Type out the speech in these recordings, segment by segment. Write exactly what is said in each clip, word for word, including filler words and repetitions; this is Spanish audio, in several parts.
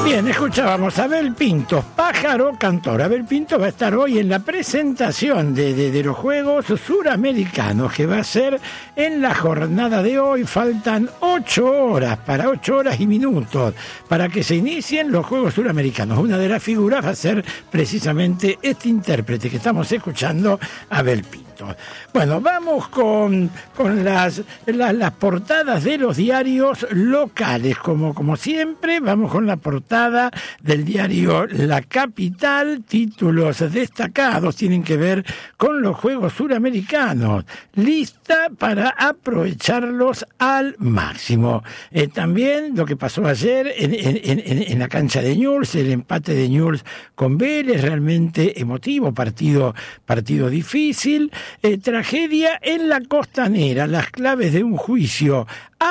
Bien, escuchábamos a Abel Pintos, pájaro cantor. Abel Pintos va a estar hoy en la presentación de, de, de los Juegos Suramericanos, que va a ser en la jornada de hoy. Faltan ocho horas, para ocho horas y minutos, para que se inicien los Juegos Suramericanos. Una de las figuras va a ser precisamente este intérprete que estamos escuchando, Abel Pintos. Bueno, vamos con, con las, las, las portadas de los diarios locales. Como, como siempre, vamos con la portada del diario La Capital. Títulos destacados tienen que ver con los Juegos Suramericanos. Lista para aprovecharlos al máximo. Eh, también lo que pasó ayer en, en, en, en la cancha de Newell's, el empate de Newell's con Vélez, realmente emotivo, partido, partido difícil. Eh, tragedia en la Costanera, las claves de un juicio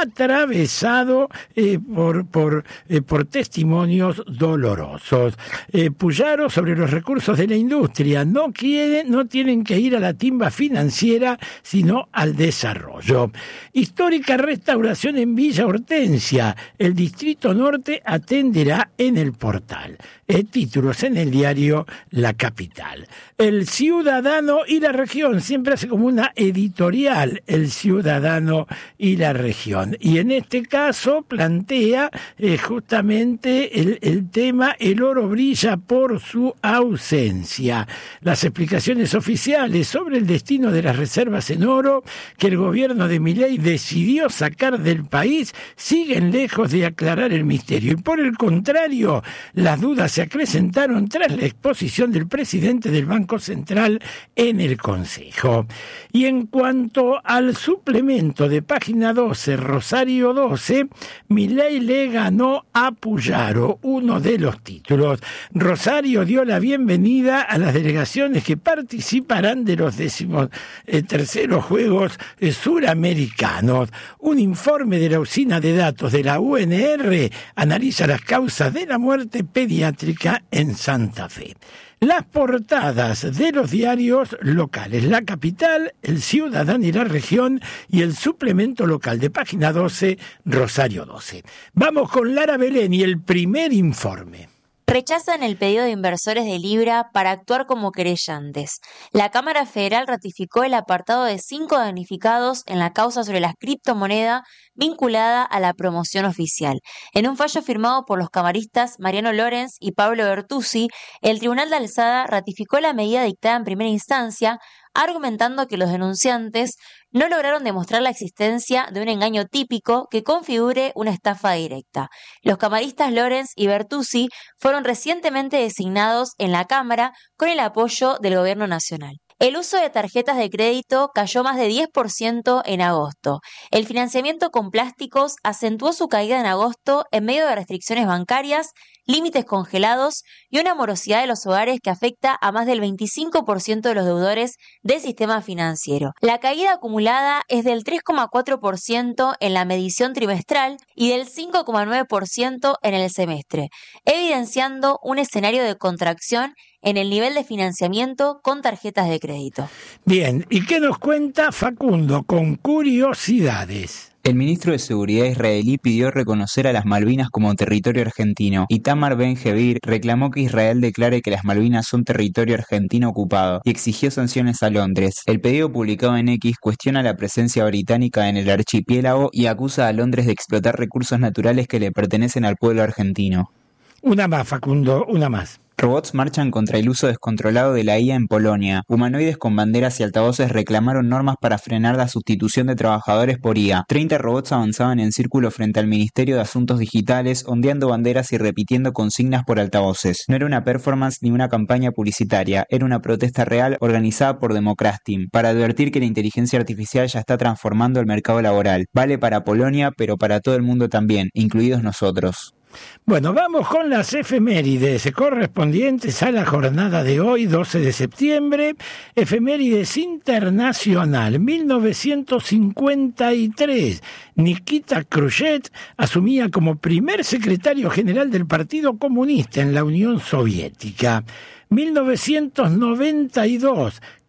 atravesado eh, por, por, eh, por testimonios dolorosos. Eh, Puyaro sobre los recursos de la industria. No quieren, no tienen que ir a la timba financiera, sino al desarrollo. Histórica restauración en Villa Hortensia. El Distrito Norte atenderá en el portal. Eh, títulos en el diario La Capital. El Ciudadano y la Región. Siempre hace como una editorial, El Ciudadano y la Región. Y en este caso plantea eh, justamente el, el tema el oro brilla por su ausencia. Las explicaciones oficiales sobre el destino de las reservas en oro que el gobierno de Milei decidió sacar del país siguen lejos de aclarar el misterio. Y por el contrario, las dudas se acrecentaron tras la exposición del presidente del Banco Central en el Consejo. Y en cuanto al suplemento de página doce, Rosario doce, Milei le ganó a Puyaro, uno de los títulos. Rosario dio la bienvenida a las delegaciones que participarán de los décimos eh, terceros Juegos eh, Suramericanos. Un informe de la usina de datos de la U N R analiza las causas de la muerte pediátrica en Santa Fe. Las portadas de los diarios locales, La Capital, El Ciudadano y la Región y el suplemento local de página doce, Rosario doce. Vamos con Lara Belén y el primer informe. Rechazan el pedido de inversores de Libra para actuar como querellantes. La Cámara Federal ratificó el apartado de cinco damnificados en la causa sobre las criptomonedas vinculada a la promoción oficial. En un fallo firmado por los camaristas Mariano Lorenz y Pablo Bertuzzi, el Tribunal de Alzada ratificó la medida dictada en primera instancia, argumentando que los denunciantes no lograron demostrar la existencia de un engaño típico que configure una estafa directa. Los camaristas Lorenz y Bertuzzi fueron recientemente designados en la Cámara con el apoyo del Gobierno Nacional. El uso de tarjetas de crédito cayó más de diez por ciento en agosto. El financiamiento con plásticos acentuó su caída en agosto en medio de restricciones bancarias, límites congelados y una morosidad de los hogares que afecta a más del veinticinco por ciento de los deudores del sistema financiero. La caída acumulada es del tres coma cuatro por ciento en la medición trimestral y del cinco coma nueve por ciento en el semestre, evidenciando un escenario de contracción en el nivel de financiamiento con tarjetas de crédito. Bien, ¿y qué nos cuenta Facundo con curiosidades? El ministro de Seguridad israelí pidió reconocer a las Malvinas como territorio argentino. Itamar Ben-Gvir reclamó que Israel declare que las Malvinas son territorio argentino ocupado y exigió sanciones a Londres. El pedido publicado en X cuestiona la presencia británica en el archipiélago y acusa a Londres de explotar recursos naturales que le pertenecen al pueblo argentino. Una más, Facundo, una más. Robots marchan contra el uso descontrolado de la I A en Polonia. Humanoides con banderas y altavoces reclamaron normas para frenar la sustitución de trabajadores por I A. treinta robots avanzaban en círculo frente al Ministerio de Asuntos Digitales, ondeando banderas y repitiendo consignas por altavoces. No era una performance ni una campaña publicitaria, era una protesta real organizada por Democracy, para advertir que la inteligencia artificial ya está transformando el mercado laboral. Vale para Polonia, pero para todo el mundo también, incluidos nosotros. Bueno, vamos con las efemérides correspondientes a la jornada de hoy, doce de septiembre. Efemérides internacional. mil novecientos cincuenta y tres. Nikita Khrushchev asumía como primer secretario general del Partido Comunista en la Unión Soviética. mil novecientos noventa y dos.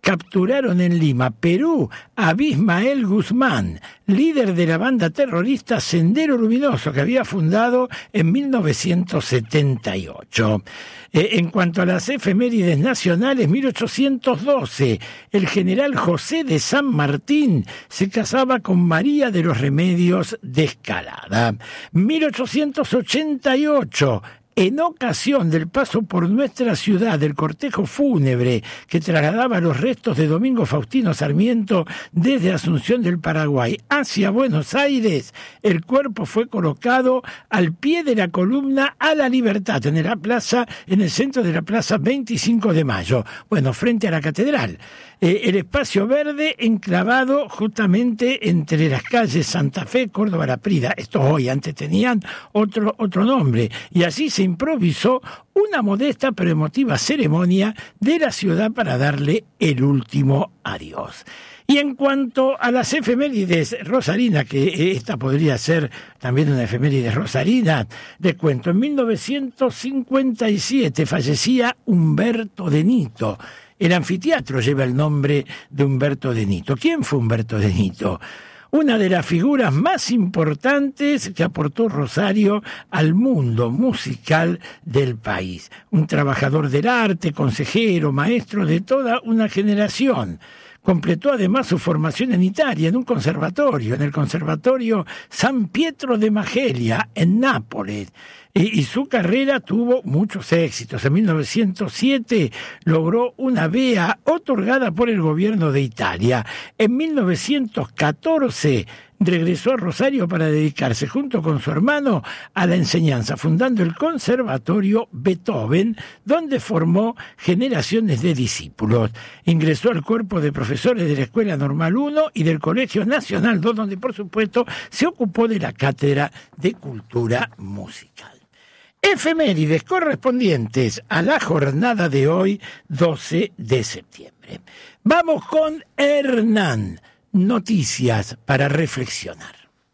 capturaron en Lima, Perú, a Abismael Guzmán, líder de la banda terrorista Sendero Luminoso, que había fundado en mil novecientos setenta y ocho. Eh, en cuanto a las efemérides nacionales, mil ochocientos doce, el general José de San Martín se casaba con María de los Remedios de Escalada. mil ochocientos ochenta y ocho, en ocasión del paso por nuestra ciudad del cortejo fúnebre que trasladaba los restos de Domingo Faustino Sarmiento desde Asunción del Paraguay hacia Buenos Aires, el cuerpo fue colocado al pie de la columna a la Libertad, en la plaza, en el centro de la plaza veinticinco de mayo, bueno, frente a la catedral. Eh, el espacio verde enclavado justamente entre las calles Santa Fe, Córdoba, La Prida. Estos hoy antes tenían otro, otro nombre. Y así se improvisó una modesta pero emotiva ceremonia de la ciudad para darle el último adiós. Y en cuanto a las efemérides rosarinas, que esta podría ser también una efeméride rosarina, les cuento, en mil novecientos cincuenta y siete fallecía Humberto de Nito. El anfiteatro lleva el nombre de Humberto de Nito. ¿Quién fue Humberto de Nito? Una de las figuras más importantes que aportó Rosario al mundo musical del país. Un trabajador del arte, consejero, maestro de toda una generación. Completó además su formación en Italia, en un conservatorio, en el Conservatorio San Pietro de Magelia, en Nápoles. Y, y su carrera tuvo muchos éxitos. En mil novecientos siete logró una bea otorgada por el gobierno de Italia. En mil novecientos catorce regresó a Rosario para dedicarse junto con su hermano a la enseñanza, fundando el Conservatorio Beethoven, donde formó generaciones de discípulos. Ingresó al cuerpo de profesores de la Escuela Normal uno y del Colegio Nacional dos, donde por supuesto se ocupó de la cátedra de Cultura Musical. Efemérides correspondientes a la jornada de hoy, doce de septiembre. Vamos con Hernán. Noticias para reflexionar.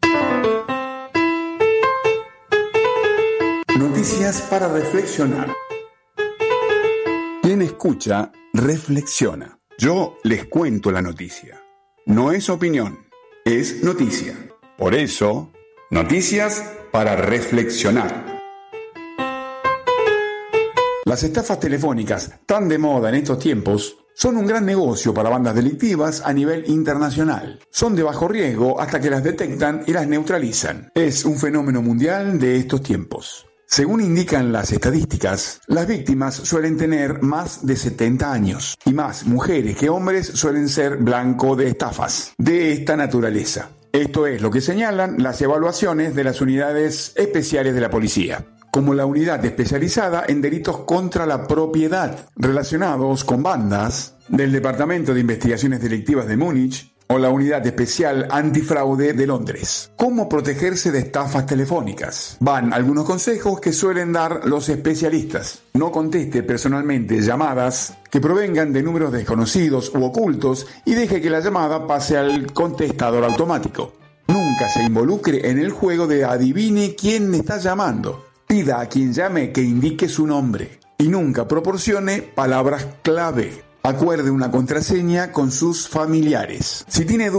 Noticias para reflexionar. Quien escucha, reflexiona. Yo les cuento la noticia. No es opinión, es noticia. Por eso, noticias para reflexionar. Las estafas telefónicas, tan de moda en estos tiempos, son un gran negocio para bandas delictivas a nivel internacional. Son de bajo riesgo hasta que las detectan y las neutralizan. Es un fenómeno mundial de estos tiempos. Según indican las estadísticas, las víctimas suelen tener más de setenta años y más mujeres que hombres suelen ser blanco de estafas de esta naturaleza. Esto es lo que señalan las evaluaciones de las unidades especiales de la policía, como la unidad especializada en delitos contra la propiedad relacionados con bandas del Departamento de Investigaciones Delictivas de Múnich o la unidad especial antifraude de Londres. ¿Cómo protegerse de estafas telefónicas? Van algunos consejos que suelen dar los especialistas. No conteste personalmente llamadas que provengan de números desconocidos u ocultos y deje que la llamada pase al contestador automático. Nunca se involucre en el juego de adivine quién está llamando. Pida a quien llame que indique su nombre y nunca proporcione palabras clave. Acuerde una contraseña con sus familiares. Si tiene dudas